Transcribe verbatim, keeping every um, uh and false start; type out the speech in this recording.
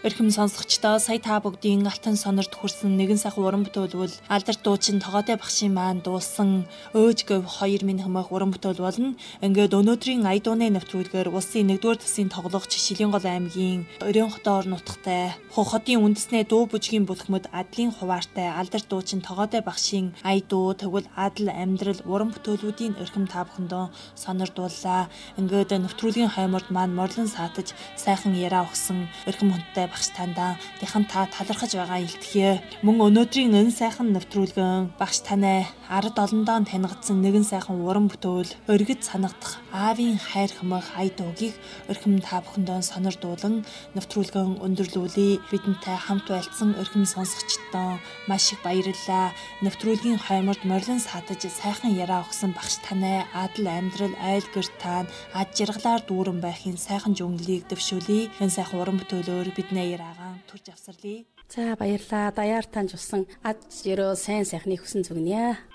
Эрхэм сонсогчдоо сая та бүгдийн алтан сонорт хүрсэн нэгэн сайхан уран бүтээл бол Алдарт дуучин Тогоотой багшийн маань дуулсан Өөж гэв хоёр минь хэмээх уран бүтээл болно. Ингээд өнөөдрийн ая дууны нэвтрүүлгээр улсын нэгдүгээр төсвийн тоглогч Шилэнгол аймгийн Орон хотоор нутагтай Ху хотын үндэснээ дуу бүжгийн бүлхмэд Адлын хуваартай Алдарт дуучин Тогоотой багшийн ая дуу тэгвэл адал амьдрал уран бүтээлүүдийн эрхэм та бүхэндөө сонирдууллаа. Ингээд нэвтрүүлгийн хаймард маань морлон саатаж сайхан яриа өгсөн эрхэм хүнтэй багш тандаа тэхэн та талархаж байгаа илтгэе. Мөн өнөөдрийн энэ сайхан нэвтрүүлгэн багш танай ард олондоо танигдсан нэгэн сайхан уран бүтээл өргөд санагдах аавын хайр хэмээх ая дуугийг эрхэм та бүхэндөө сонирдуулан нэвтрүүлгэн өндөрлүүлье. Бидэнтэй хамт байлцсан эрхэм сонсогчдоо маш их баярлалаа. Нэвтрүүлгийн хаймард морлон саатаж сайхан яриа өгсөн багш танай адал амьдрал айл гэр таан ад жаргалаар дүүрэн байхын сайхан жүнглийг дэвшүүлье. Энэ сайхан уран бүтээлөөр бидний яриагаан төрж авсарлаа. За баярлалаа. Даяар таньж усан ад ерөө сайн сайхныг хүсэн зүгнэ.